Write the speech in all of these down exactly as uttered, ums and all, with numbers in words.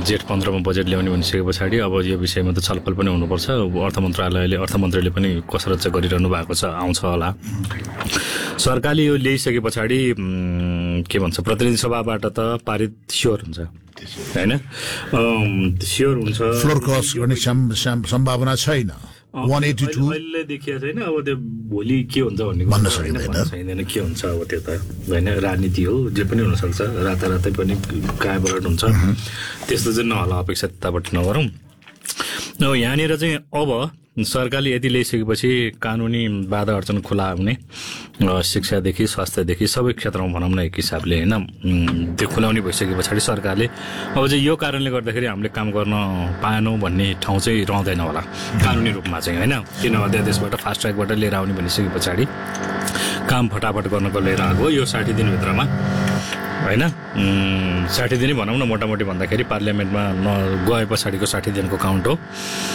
जेठ पन्ध्रमा बजेट ल्याउने भनिसके पछाडि अब यो विषयमा त छलफल पनि हुनुपर्छ। अर्थ मन्त्रालयले अर्थमन्त्रीले पनि कसरत चाहिँ गरिरहनु भएको छ, आउँछ होला। सरकारले यो ल्याइसके पछाडि के भन्छ प्रतिनिधि सभाबाट त पारित स्योर हुन्छ हैन, स्योर हुन्छ, फ्लोर क्रस गर्ने सम्भावना छैन। अहिले देखिया छैन। अब त्यो भोलि के हुन्छ भन्ने भन्न सकिँदैन, के हुन्छ अब त्यो त होइन, राजनीति हो, जे पनि हुनसक्छ, रातारातै पनि कायबाट हुन्छ, त्यस्तो चाहिँ नहोला अपेक्षा त्यताबाट नगरौँ। अब यहाँनिर चाहिँ अब सरकारले यति ल्याइसकेपछि कानुनी बाधा अर्चन खुला हुने, शिक्षादेखि स्वास्थ्यदेखि सबै क्षेत्रमा भनौँ न एक हिसाबले होइन, त्यो खुलाउने भइसके पछाडि सरकारले अब चाहिँ यो कारणले गर्दाखेरि हामीले काम गर्न पाएनौँ भन्ने ठाउँ चाहिँ रहँदैन होला कानुनी रूपमा चाहिँ होइन। किन अध्यादेशबाट फास्ट ट्र्याकबाट लिएर आउने भनिसके पछाडि काम फटाफट गर्नको लिएर आएको यो साठी दिनभित्रमा होइन, साठी दिनै भनौँ न मोटामोटी भन्दाखेरि पार्लियामेन्टमा न गए पछाडिको साठी दिनको काउन्ट हो।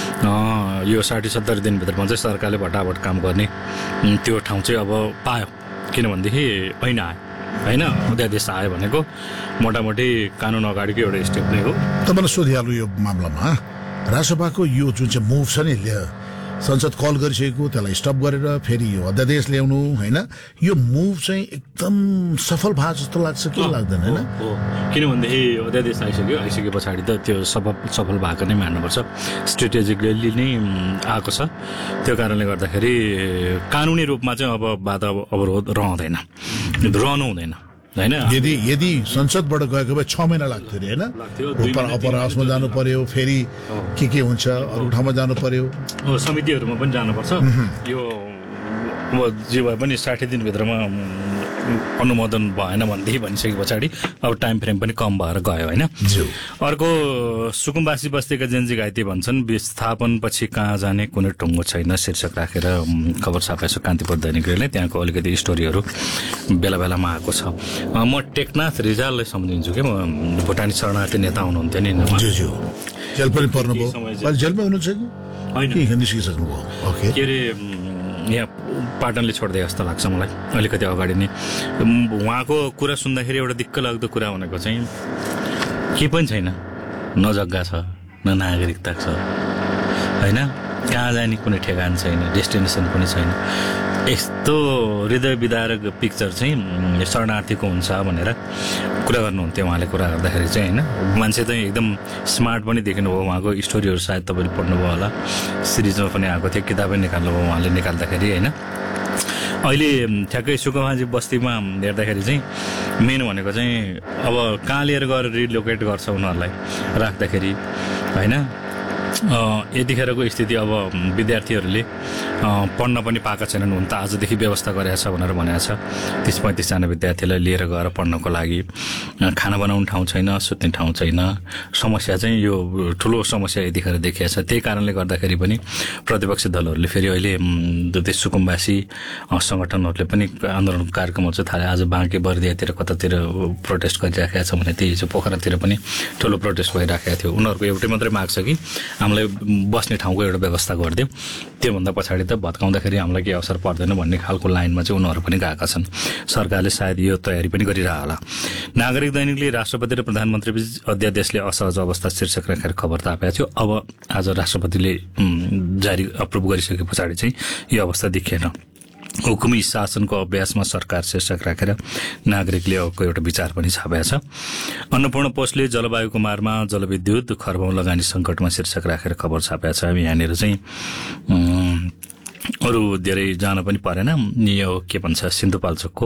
यो साठी सत्तरी दिनभित्रमा चाहिँ सरकारले भटाभट काम गर्ने त्यो ठाउँ चाहिँ अब पायो, किनभनेदेखि ऐन आयो होइन, अध्यादेश आयो भनेको मोटामोटी कानुन अगाडिको एउटा स्टेप नै हो। तपाईँलाई सोधिहाल्नु यो मामलामा राजसभाको यो जुन चाहिँ मुभ छ नि, संसद कल गरिसकेको त्यसलाई स्टप गरेर फेरि यो अध्यादेश ल्याउनु होइन, यो मुभ चाहिँ एकदम सफल भयो जस्तो लाग्छ कि लाग्दैन होइन? किनभनेदेखि अध्यादेश आइसक्यो, आइसके पछाडि त त्यो सफल सफल भएको नै मान्नुपर्छ, स्ट्रेटेजिकली नै आएको छ। त्यो कारणले गर्दाखेरि कानुनी रूपमा चाहिँ अब बाधा अवरोध रहँदैन, रहनु हुँदैन होइन। यदि यदि संसदबाट गएको भए छ महिना लाग्थ्यो अरे होइन, अपर हाउसमा जानु पर्यो, फेरि के के हुन्छ अरू ठाउँमा जानु पर्यो, समितिहरूमा पनि जानुपर्छ। यो जे भए पनि साठी दिनभित्रमा अनुमोदन भएन भनेदेखि भनिसके पछाडि अब टाइम फ्रेम पनि कम भएर गयो होइन। अर्को सुकुम्बासी बस्तीका जेन्जी घाइते भन्छन्, विस्थापन पछि कहाँ जाने कुनै टुङ्गो छैन शीर्षक राखेर खबर छापेको छ कान्तिपुर दैनिकले। त्यहाँको अलिकति स्टोरीहरू बेला बेलामा आएको छ। म टेकनाथ रिजाललाई सम्झिन्छु कि, म भुटानी शरणार्थी नेता हुनुहुन्थ्यो नि, जेल पनि पर्नुभयो, जेलमै हुनुहुन्छ कि निस्किसक्नुभयो? के अरे यहाँ पाटनले छोड्दै जस्तो लाग्छ मलाई अलिकति अगाडि नै। उहाँको कुरा सुन्दाखेरि एउटा दिक्क लाग्दो कुरा भनेको चाहिँ के पनि छैन, न जग्गा छ न नागरिकता छ होइन, कहाँ जाने कुनै ठेगान छैन, डेस्टिनेसन पनि छैन। यस्तो हृदय विदारक पिक्चर चाहिँ शरणार्थीको हुन्छ भनेर कुरा गर्नुहुन्थ्यो उहाँले कुरा गर्दाखेरि चाहिँ होइन। मान्छे चाहिँ एकदम स्मार्ट पनि देखिनुभयो, उहाँको स्टोरीहरू सायद तपाईँले पढ्नुभयो होला, सिरिजमा पनि आएको थियो, किताबै निकाल्नुभयो उहाँले निकाल्दाखेरि होइन। अहिले ठ्याक्कै सुकुम्बासी बस्तीमा हेर्दाखेरि चाहिँ मेन भनेको चाहिँ अब कहाँ लिएर गएर रिलोकेट गर्छ उनीहरूलाई राख्दाखेरि होइन। यतिखेरको स्थिति अब विद्यार्थीहरूले पढ्न पनि पाएका छैनन्, हुन त आजदेखि व्यवस्था गरेको छ भनेर भनेको छ। तिस पैँतिसजना विद्यार्थीलाई लिएर गएर पढ्नको लागि खाना बनाउने ठाउँ छैन, सुत्ने ठाउँ छैन। समस्या चाहिँ यो ठुलो समस्या यतिखेर देखिएको छ। त्यही कारणले गर्दाखेरि पनि प्रतिपक्षी दलहरूले फेरि अहिले त्यो सुकुम्बासी सङ्गठनहरूले पनि आन्दोलन कार्यक्रमहरू चाहिँ थाले। आज बाँके बर्दियातिर कतातिर प्रोटेस्ट गरिराखेको छ भने त्यही चाहिँ पोखरातिर पनि ठुलो प्रोटेस्ट भइराखेको थियो। उनीहरूको एउटै मात्रै माग छ कि हामीलाई बस्ने ठाउँको एउटा व्यवस्था गरिदियो, त्योभन्दा पछाडि त भत्काउँदाखेरि हामीलाई केही असर पर्दैन भन्ने खालको लाइनमा चाहिँ उनीहरू पनि गएका छन्। सरकारले सायद यो तयारी पनि गरिरह होला। नागरिक दैनिकले राष्ट्रपति र प्रधानमन्त्रीबीच अध्यादेशले असहज अवस्था शीर्षक राखेर खबर तापेको थियो। अब आज राष्ट्रपतिले जारी अप्रुभ गरिसके पछाडि चाहिँ यो अवस्था देखिएन। हुकुमी शासनको अभ्यासमा सरकार शीर्षक राखेर नागरिकले अर्को एउटा विचार पनि छापेको छ। अन्नपूर्ण पोस्टले जलवायु कुमारमा जलविद्युत खर्बौं लगानी सङ्कटमा शीर्षक राखेर खबर छापेको छ। यहाँनिर चाहिँ अरू धेरै जान पनि परेन। यो के भन्छ सिन्धुपाल्चोकको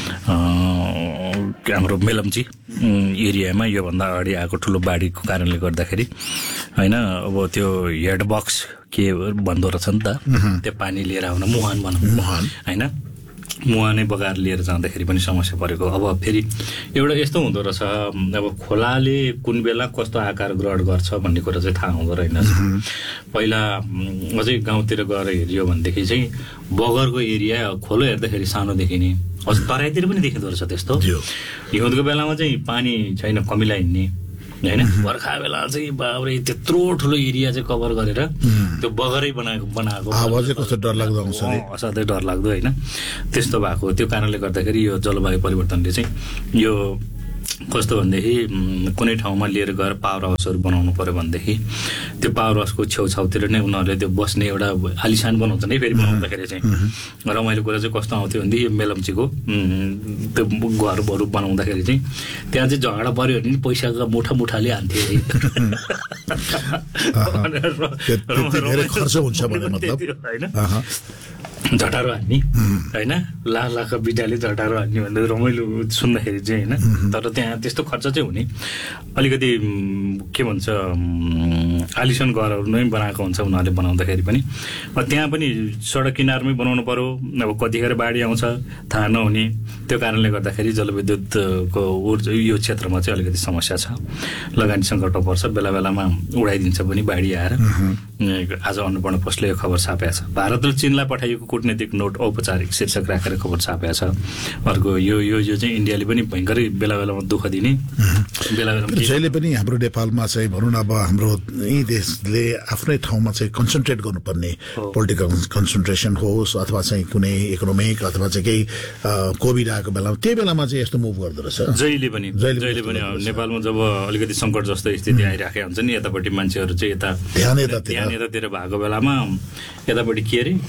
हाम्रो मेलम्ची एरियामा योभन्दा अगाडि आएको ठुलो बाढीको कारणले गर्दाखेरि होइन, अब त्यो हेडबक्स के भन्दो रहेछ नि त, त्यो पानी लिएर आउन मुहान भनौँ मुहान होइन, मुहानै बगाएर लिएर जाँदाखेरि पनि समस्या परेको। अब फेरि एउटा यस्तो हुँदो रहेछ, अब खोलाले कुन बेला कस्तो आकार ग्रहण गर्छ भन्ने कुरा चाहिँ थाहा हुँदो रहेन। पहिला अझै गाउँतिर गएर हेरियो भनेदेखि चाहिँ बगरको एरिया खोलो हेर्दाखेरि सानो देखिने, अझ तराईतिर पनि देखिँदो रहेछ त्यस्तो। हिउँदको बेलामा चाहिँ पानी छैन, कमिला हिँड्ने होइन, बर्खा बेला चाहिँ बाबरे त्यत्रो ठुलो एरिया चाहिँ कभर गरेर त्यो बगरै बनाएको बनाएको कस्तो डरलाग्दो आउँछ, असाध्यै डरलाग्दो होइन, त्यस्तो भएको। त्यो कारणले गर्दाखेरि यो जलवायु परिवर्तनले चाहिँ यो कस्तो भनेदेखि कुनै ठाउँमा लिएर गएर पावर हाउसहरू बनाउनु पर्यो भनेदेखि त्यो पावर हाउसको छेउछाउतिर नै उनीहरूले त्यो बस्ने एउटा आलिसान बनाउँछ नै फेरि बनाउँदाखेरि चाहिँ रमाइलो कुरा चाहिँ कस्तो आउँथ्यो भनेदेखि यो मेलम्चीको त्यो घरहरू बनाउँदाखेरि चाहिँ त्यहाँ चाहिँ झगडा पऱ्यो भने नि पैसाको मुठा मुठाले हान्थ्यो होइन झटारो हान्ने होइन लाख लाख बिटाले झटारो हान्ने भन्दा रमाइलो सुन्दाखेरि चाहिँ होइन तर त्यहाँ त्यस्तो खर्च चाहिँ हुने अलिकति के भन्छ आलिसन घरहरू नै बनाएको हुन्छ उनीहरूले बनाउँदाखेरि पनि त्यहाँ पनि सडक किनारमै बनाउनु पर्यो अब कतिखेर बाढी आउँछ थाहा नहुने त्यो कारणले गर्दाखेरि जलविद्युतको ऊर्जा यो क्षेत्रमा चाहिँ अलिकति समस्या छ लगानी सङ्कट पर्छ बेला बेलामा उडाइदिन्छ पनि बाढी आएर आज अन्नपूर्ण पोस्टले यो खबर छापेको छ भारतले चीनलाई पठाइएको कूटनीतिक नोट औपचारिक शीर्षक राखेर खबर छापेको छ अर्को यो यो यो चाहिँ इन्डियाले पनि भयङ्करै बेला बेलामा दुःख दिने बेला बेलामा जहिले पनि हाम्रो नेपालमा चाहिँ भनौँ न अब हाम्रो यही देशले आफ्नै ठाउँमा चाहिँ कन्सन्ट्रेट गर्नुपर्ने पोलिटिकल कन्सन्ट्रेसन होस् अथवा चाहिँ कुनै इकोनोमिक अथवा चाहिँ केही कोभिड आएको बेलामा त्यही बेलामा चाहिँ यस्तो मुभ गर्दो रहेछ जहिले पनि जहिले पनि नेपालमा जब अलिकति सङ्कट जस्तो स्थिति आइराखेको हुन्छ नि यतापट्टि मान्छेहरू चाहिँ यता ध्यान यतातिर ध्यान यतातिर भएको बेलामा यतापट्टि के अरे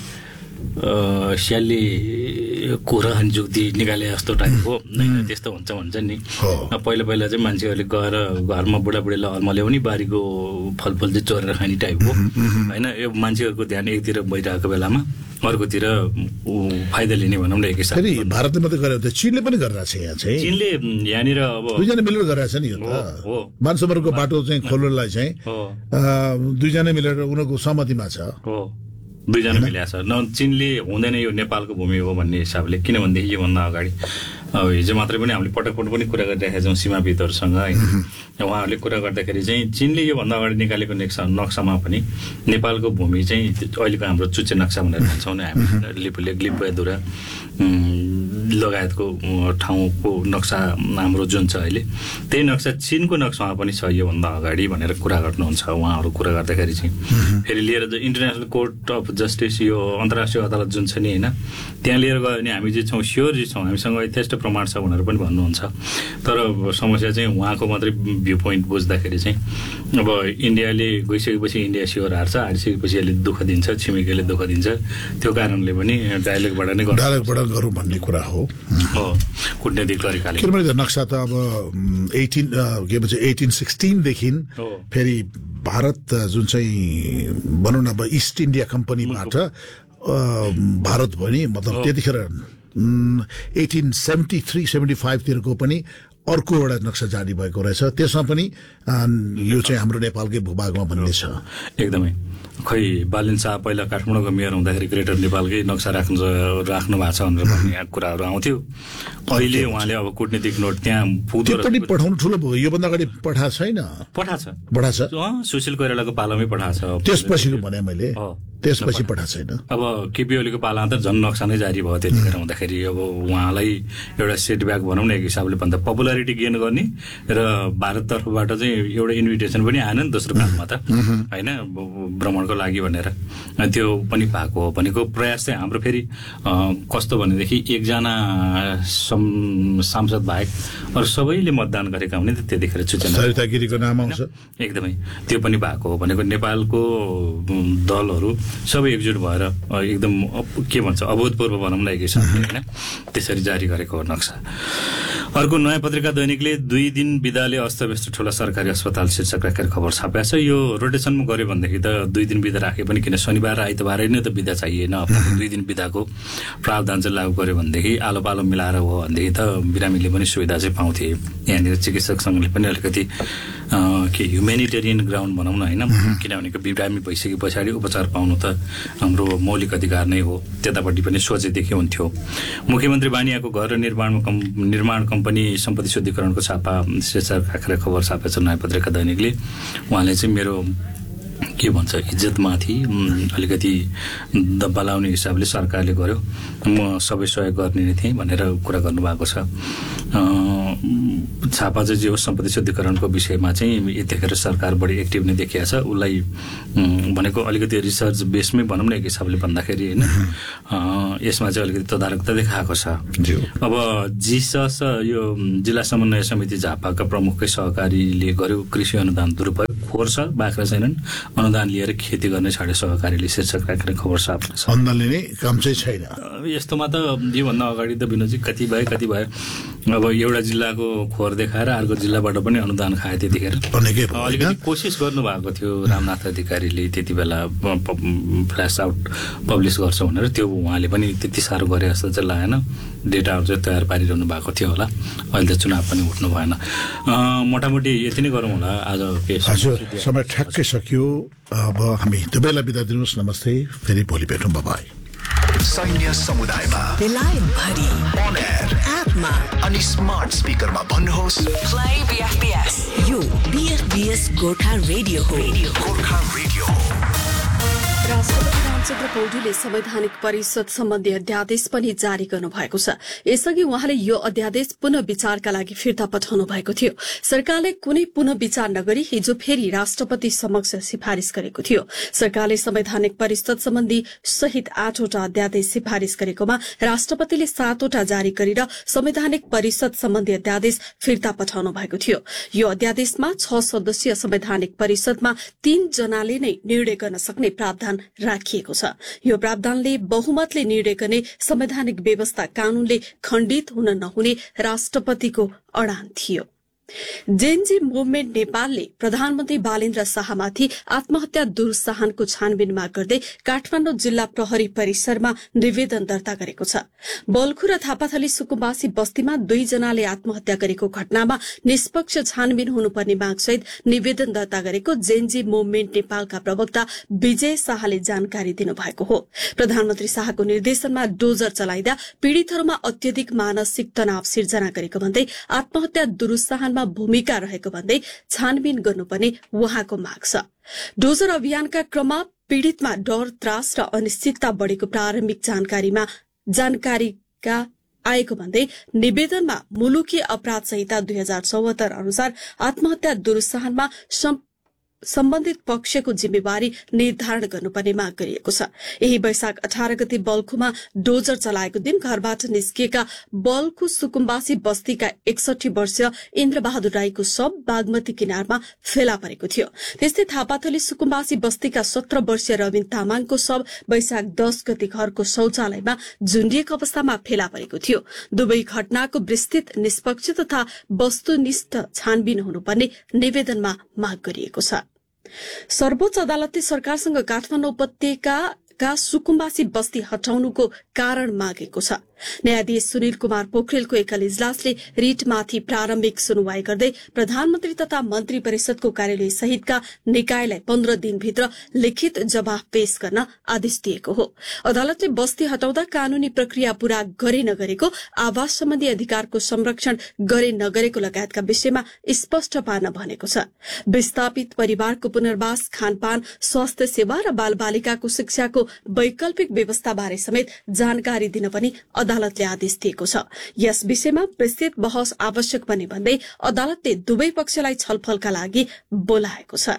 स्याली कुरा जुक्ति निकाले जस्तो टाइपको त्यस्तो हुन्छ भन्छ नि पहिला पहिला चाहिँ मान्छेहरूले गएर घरमा बुढाबुढीलाई अल्मल्याउने बारीको फलफुल चाहिँ चोरेर खाने टाइपको होइन यो मान्छेहरूको ध्यान एकतिर भइरहेको बेलामा अर्कोतिर फाइदा लिने भनौँ न एक हिसाब भारतले मात्रै गरेर चीनले पनि गरिरहेको छ यहाँ चाहिँ चीनले यहाँनिर अब दुईजना मिलेर गरिरहेको छ नि यो त मानसरोवरको बाटो चाहिँ खोल्नलाई चाहिँ दुईजना मिलेर उनीहरूको सहमतिमा छ हो दुईजना मिलाएको छ न चीनले हुँदैन यो नेपालको भूमि हो भन्ने हिसाबले किनभनेदेखि योभन्दा अगाडि अब हिजो मात्रै पनि हामीले पटक पटक पनि कुरा गरिरहेका छौँ सीमाविदहरूसँग होइन उहाँहरूले कुरा गर्दाखेरि चाहिँ चीनले योभन्दा अगाडि निकालेको नक्सा नक्सामा पनि नेपालको भूमि चाहिँ अहिलेको हाम्रो चुच्चे नक्सा भनेर भन्छौँ नि हामी लिपुले लिपुदुरा लगायतको ठाउँको नक्सा हाम्रो जुन छ अहिले त्यही नक्सा चीनको नक्सामा पनि छ योभन्दा अगाडि भनेर कुरा गर्नुहुन्छ उहाँहरू कुरा गर्दाखेरि चाहिँ फेरि लिएर इन्टरनेसनल कोर्ट अफ जस्टिस यो अन्तर्राष्ट्रिय अदालत जुन छ नि होइन त्यहाँ लिएर गयो भने हामी जे छौँ स्योर जे छौँ हामीसँग यथेष्ट प्रमाण छ भनेर पनि भन्नुहुन्छ तर समस्या चाहिँ उहाँको मात्रै भ्यू पोइन्ट बुझ्दाखेरि चाहिँ अब इन्डियाले गइसकेपछि इन्डिया स्योर हार्छ हारिसकेपछि यसले दुःख दिन्छ छिमेकीले दुःख दिन्छ त्यो कारणले पनि डायलेक्टबाट नै डायलेक्टबाट गरौँ भन्ने कुरा हो कूटनीतिक तरिकाले किनभने नक्सा त अब एटिन के भन्छ एटिन सिक्सटिनदेखि फेरि भारत जुन चाहिँ भनौँ न अब इस्ट इन्डिया कम्पनीबाट भारत पनि मतलब त्यतिखेर एटिन सेभेन्टी थ्री सेभेन्टी फाइभतिरको पनि अर्को एउटा नक्सा जारी भएको रहेछ त्यसमा पनि यो चाहिँ हाम्रो नेपालकै भूभागमा भन्ने छ एकदमै खै बालिन शाह पहिला काठमाडौँको मेयर हुँदाखेरि ग्रेटर नेपालकै नक्सा राख्नु राख्नु भएको छ भनेर भन्ने कुराहरू आउँथ्यो अहिले उहाँले अब कूटनीतिक नोट त्यहाँ पुग्यो पनि पठाउनु ठुलो भयो योभन्दा अगाडि पठाएको छैन पठाएको छ पठाएको छ सुशील कोइरालाको पालामै पठाएको छ त्यसपछि भने मैले त्यसपछि पठाएको छैन अब केपी ओलीको पालामा त झन् नक्सा नै जारी भयो त्यतिखेर हुँदाखेरि अब उहाँलाई एउटा सेटब्याक भनौँ न एक हिसाबले भन्दा पपुलारिटी गेन गर्ने र भारततर्फबाट चाहिँ एउटा इन्भिटेसन पनि आएन नि दोस्रो काममा त होइन भ्रमणको लागि भनेर त्यो पनि भएको हो भनेको प्रयास चाहिँ हाम्रो फेरि कस्तो भनेदेखि एकजना सांसद बाहेक अरू सबैले मतदान गरेका हुने त त्यतिखेर सरिता गिरीको नाम आउँछ एकदमै त्यो पनि भएको हो भनेको नेपालको दलहरू सबै एकजुट भएर एकदम के भन्छ अभूतपूर्व भनौँ न एक हिसाबले होइन त्यसरी जारी गरेको हो नक्सा अर्को नयाँ पत्रिका दैनिकले दुई दिन बिदाले अस्तव्यस्त ठुला सरकारी अस्पताल शीर्षक राखेर खबर छापेको छ यो रोटेसनमा गऱ्यो भनेदेखि त दुई दिन बिदा राखे पनि किन शनिबार र आइतबारै नै त बिदा चाहिएन दुई दिन बिदाको प्रावधान चाहिँ लागू गर्यो भनेदेखि आलो पालो मिलाएर हो भनेदेखि त बिरामीले पनि सुविधा चाहिँ पाउँथे यहाँनिर चिकित्सक सङ्घले पनि अलिकति के ह्युमेनिटेरियन ग्राउन्ड भनौँ न होइन किनभने बिरामी भइसके पछाडि उपचार पाउनु त हाम्रो मौलिक अधिकार नै हो त्यतापट्टि पनि सोचेदेखि हुन्थ्यो मुख्यमन्त्री बानियाको घर र निर्माणमा कम निर्माण कम्पनी सम्पत्ति शुद्धिकरणको छापा शीर्षक राखेर खबर छापेको छ नयाँ पत्रिका दैनिकले उहाँले चाहिँ मेरो के भन्छ इज्जतमाथि अलिकति दब्बा लाउने हिसाबले सरकारले गर्यो, म सबै सहयोग गर्ने नै थिएँ भनेर कुरा गर्नुभएको छ। छापा चाहिँ जे होस् सम्पत्ति शुद्धिकरणको विषयमा चाहिँ यतिखेर सरकार बढी एक्टिभ नै देखिएको छ। उसलाई भनेको अलिकति रिसर्च बेसमै भनौँ न एक हिसाबले भन्दाखेरि होइन, यसमा चाहिँ अलिकति तदारकता देखाएको छ। अब जिसस यो जिल्ला समन्वय समिति झापाका प्रमुखकै सहकारीले गर्यो कृषि अनुदान दुरुपयोग, खोर छ बाख्रा छैनन्, अनुदान लिएर खेती गर्ने छाडे सहकारीले शीर्षक राखेर खबर छाप छ। अनुदान लिने काम चाहिँ छैन। यस्तोमा त योभन्दा अगाडि त विनोदजी कति भयो कति भयो अब एउटा जिल्लाको खोर देखाएर अर्को जिल्लाबाट पनि अनुदान खाए। त्यतिखेर अलिकति कोसिस गर्नुभएको थियो रामनाथ अधिकारीले त्यति बेला फ्ल्यास आउट पब्लिस गर्छ भनेर, त्यो उहाँले पनि त्यति साह्रो गरे जस्तो चाहिँ लागेन। डेटाहरू चाहिँ तयार पारिरहनु भएको थियो होला, अहिले त चुनाव पनि उठ्नु भएन। मोटामोटी यति नै गरौँ होला आज। हजुर समय ठ्याक्कै सकियो। अब हामी दुवैलाई बिदा दिनुहोस्, नमस्ते, फेरि भोलि भेटौँ, बाई। सैन्य समुदायमा बेलायत भरि अन एयर एपमा अनि स्मार्ट स्पिकरमा भन्नुहोस् प्ले बीएफबीएस। यो बीएफबीएस गोर्खा रेडियो हो। गोर्खा रेडियो हो। राष्ट्रपति रामचन्द्र पौडेलले संवैधानिक परिषद सम्बन्धी अध्यादेश पनि जारी गर्नु भएको छ। यसअघि उहाँले यो अध्यादेश पुनः विचारका लागि फिर्ता पठाउनु भएको थियो। सरकारले कुनै पुनः विचार नगरी हिजो फेरि राष्ट्रपति समक्ष सिफारिश गरेको थियो। सरकारले संवैधानिक परिषद सम्बन्धी सहित आठवटा अध्यादेश सिफारिश गरेकोमा राष्ट्रपतिले सातवटा जारी गरेर संवैधानिक परिषद सम्बन्धी अध्यादेश फिर्ता पठाउनु भएको थियो। यो अध्यादेशमा छ सदस्यीय संवैधानिक परिषदमा तीन जनाले नै निर्णय गर्न सक्ने प्रावधान राखिएको छ। यो प्रावधानले बहुमतले निर्णय गर्ने संवैधानिक व्यवस्था कानूनले खण्डित हुन नहुने राष्ट्रपतिको अडान थियो। जेएनजी मुभमेन्ट नेपालले प्रधानमन्त्री बालेन्द्र शाहमाथि आत्महत्या दुरुत्साहनको छानबिन माग गर्दै काठमाडौँ जिल्ला प्रहरी परिसरमा निवेदन दर्ता गरेको छ। बल्खु र थापाथली सुकुम्बासी बस्तीमा दुईजनाले आत्महत्या गरेको घटनामा निष्पक्ष छानबिन हुनुपर्ने मागसहित निवेदन दर्ता गरेको जेएनजी मुभमेन्ट नेपालका प्रवक्ता विजय शाहले जानकारी दिनुभएको हो। प्रधानमन्त्री शाहको निर्देशनमा डोजर चलाइदा पीड़ितहरूमा अत्यधिक मानसिक तनाव सिर्जना गरेको भन्दै आत्महत्या दुरुत्साहनमा भूमिका रहेको भन्दै छानबिन गर्नुपर्ने उहाँको माग छ। डोजर अभियानका क्रममा पीड़ितमा डर, त्रास र अनिश्चितता बढ़ेको प्रारम्भिक जानकारीमा जानकारीका आएको भन्दै निवेदनमा मुलुकी अपराध संहिता दुई हजार चौहत्तर अनुसार आत्महत्या दुरुत्साहनमा सम्बन्धित पक्षको जिम्मेवारी निर्धारण गर्नुपर्ने माग गरिएको छ। यही वैशाख अठारह गते बल्खुमा डोजर चलाएको दिन घरबाट निस्किएका बल्खु सुकुम्बासी बस्तीका एकसठी वर्षीय इन्द्रबहादुर राईको शव बागमती किनारमा फेला परेको थियो। त्यस्तै थापाथली सुकुम्बासी बस्तीका सत्र वर्षीय रविन तामाङको शव वैशाख दस गते घरको शौचालयमा झुण्डिएको अवस्थामा फेला परेको थियो। दुवै घटनाको विस्तृत, निष्पक्ष तथा वस्तुनिष्ठ छानबिन हुनुपर्ने निवेदनमा माग गरिएको छ। सर्वोच्च अदालतले सरकारसँग काठमाडौँ उपत्यकाका सुकुम्बासी बस्ती हटाउनुको कारण मागेको छ। न्यायाधीश सुनिल कुमार पोखरेलको एकल इजलासले रिटमाथि प्रारम्भिक सुनवाई गर्दै प्रधानमन्त्री तथा मन्त्री परिषदको कार्यालय सहितका निकायलाई पन्ध्र दिनभित्र लिखित जवाफ पेश गर्न आदेश दिएको हो। अदालतले बस्ती हटाउँदा कानूनी प्रक्रिया पूरा गरे नगरेको, आवास सम्बन्धी अधिकारको संरक्षण गरे नगरेको लगायतका विषयमा स्पष्ट पार्न भनेको छ। विस्थापित परिवारको पुनर्वास, खानपान, स्वास्थ्य सेवा र बालबालिकाको शिक्षाको वैकल्पिक व्यवस्थाबारे समेत जानकारी दिन पनि अदालतले आदेश दिएको छ। यस विषयमा विस्तृत बहस आवश्यक बने भन्दै अदालतले दुवै पक्षलाई छलफलका लागि बोलाएको छ।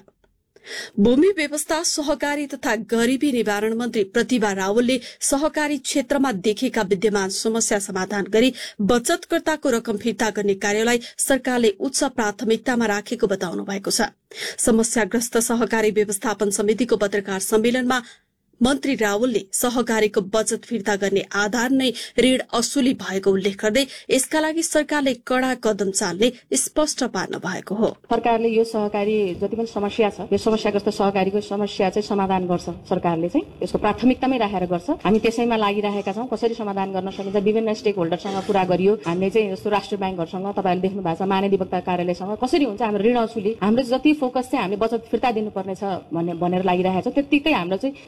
भूमि व्यवस्था, सहकारी तथा गरीबी निवारण मन्त्री प्रतिभा रावलले सहकारी क्षेत्रमा देखेका विद्यमान समस्या समाधान गरी बचतकर्ताको रकम फिर्ता गर्ने कार्यलाई सरकारले उच्च प्राथमिकतामा राखेको बताउनु भएको छ। समस्याग्रस्त सहकारी व्यवस्थापन समितिको पत्रकार सम्मेलनमा मन्त्री रावलले सहकारीको बचत फिर्ता गर्ने आधार नै ऋण असुली भएको उल्लेख गर्दै यसका लागि सरकारले कड़ा कदम चाल्ने स्पष्ट पार्न भएको हो। सरकारले यो सहकारी जति पनि समस्या छ, यो समस्याग्रस्त सहकारीको समस्या चाहिँ समाधान गर्छ। सरकारले चाहिँ यसको प्राथमिकतामै राखेर गर्छ। हामी त्यसैमा लागिरहेका छौं। कसरी समाधान गर्न सकिन्छ, विभिन्न स्टेक होल्डरसँग कुरा गरियो। हामीले चाहिँ जस्तो राष्ट्रिय ब्याङ्कहरुसँग, तपाईहरुले देख्नु भएको छ, महाधिवक्ता कार्यालयसँग कसरी हुन्छ हाम्रो ऋण असुली। हाम्रो जति फोकस चाहिँ हामीले बचत फिर्ता दिनुपर्ने छ भन्ने भनेर लागिरहेको छ, त्यतिकै हाम्रो चाहिँ ऋण असुली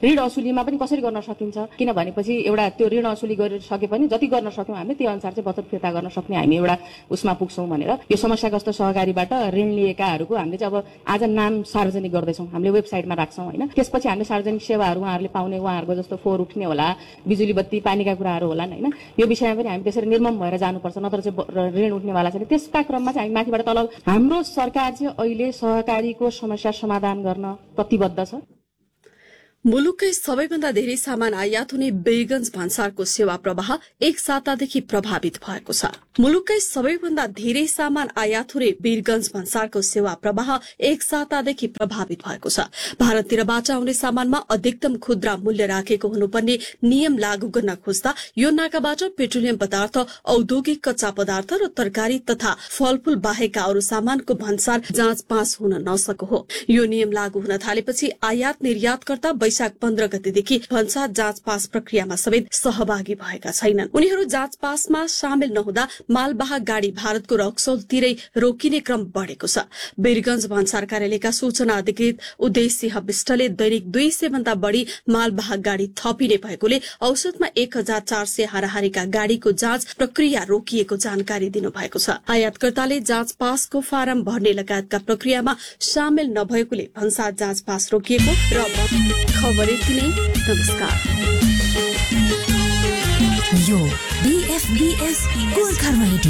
असुलीमा पनि कसरी गर्न सकिन्छ, किन भनेपछि एउटा त्यो ऋण असुली गरिसके पनि जति गर्न सक्यौँ हामीले त्यही अनुसार चाहिँ बचत फिर्ता गर्न सक्ने हामी एउटा उसमा पुग्छौँ भनेर यो समस्याग्रस्त सहकारीबाट ऋण लिएकाहरूको हामीले चाहिँ अब आज नाम सार्वजनिक गर्दैछौँ, हामीले वेबसाइटमा राख्छौँ होइन। त्यसपछि हामीले सार्वजनिक सेवाहरू उहाँहरूले पाउने, उहाँहरूको जस्तो फोहोर उठ्ने होला, बिजुली बत्ती पानीका कुराहरू होला होइन, यो विषयमा पनि हामी त्यसरी निर्मम भएर जानुपर्छ, नत्र चाहिँ ऋण उठ्नेवाला छैन। त्यसका क्रममा चाहिँ हामी माथिबाट तल हाम्रो सरकार चाहिँ अहिले सहकारीको समस्या समाधान गर्न प्रतिबद्ध छ। मुलुककै सबैभन्दा धेरै सामान आयात हुने वीरगंज भन्सारको सेवा प्रवाह एक सातादेखि प्रभावित भएको छ। मुलुककै सबैभन्दा धेरै सामान आयात हुने वीरगंज भन्सारको सेवा प्रवाह एक सातादेखि प्रभावित भएको छ। भारततिरबाट आउने सामानमा अधिकतम खुद्रा मूल्य राखेको हुनुपर्ने नियम लागू गर्न खोज्दा यो नाकाबाट पेट्रोलियम पदार्थ, औद्योगिक कच्चा पदार्थ र तरकारी तथा फलफूल बाहेकका अरू सामानको भन्सार जाँच पास हुन नसकेको हो। यो नियम लागू हुन थालेपछि आयात निर्यातकर्ता वैशाख पन्ध्र गतेदेखि भन्सार जाँच पास प्रक्रियामा समेत सहभागी भएका छैनन्। उनीहरू जाँच पासमा सामेल नहुँदा मालवाहक गाड़ी भारतको रक्सौलतिरै रोकिने क्रम बढ़ेको छ। वीरगंज भन्सार कार्यालयका सूचना अधिकृत उदय सिंह विष्टले दैनिक दुई सय भन्दा बढ़ी मालवाहक गाड़ी थपिने भएकोले औसतमा एक हजार चार सय हाराहारीका गाड़ीको जाँच प्रक्रिया रोकिएको जानकारी दिनुभएको छ। आयातकर्ताले जाँच पासको फारम भर्ने लगायतका प्रक्रियामा सामेल नभएकोले भन्सार जाँच पास रोकिएको र खबर यति नै। नमस्कार। यो बीएफबीएस गोर्खा रेडियो